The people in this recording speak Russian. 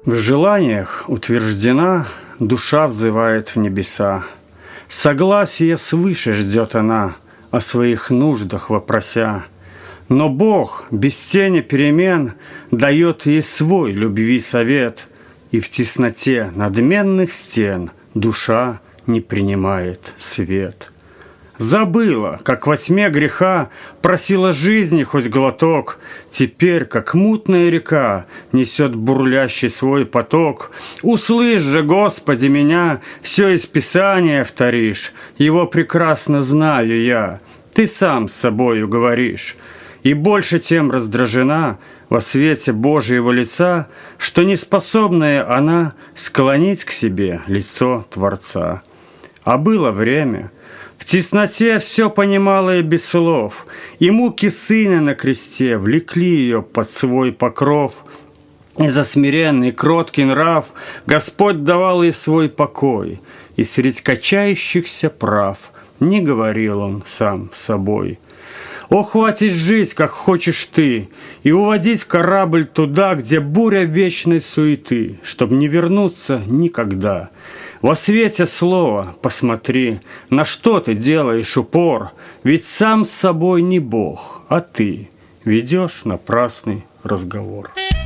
В желаниях утверждена, душа взывает в небеса. Согласие свыше ждет она, о своих нуждах вопрося. Но Бог без тени перемен дает ей свой любви совет, и в тесноте надменных стен душа не принимает свет. Забыла, как во тьме греха просила жизни хоть глоток, теперь, как мутная река, несет бурлящий свой поток. Услышь же, Господи, меня, все из Писания вторишь, его прекрасно знаю я, ты сам с собою говоришь. И больше тем раздражена во свете Божьего лица, что неспособная она склонить к себе лицо Творца. А было время, в тесноте все понимала и без слов, и муки сына на кресте влекли ее под свой покров. И за смиренный, кроткий нрав Господь давал ей свой покой, и средь качающихся прав не говорил он сам с собой. О, хватит жить, как хочешь ты, и уводить корабль туда, где буря вечной суеты, чтоб не вернуться никогда. Во свете слова посмотри, на что ты делаешь упор, ведь сам с собой не Бог, а ты ведешь напрасный разговор.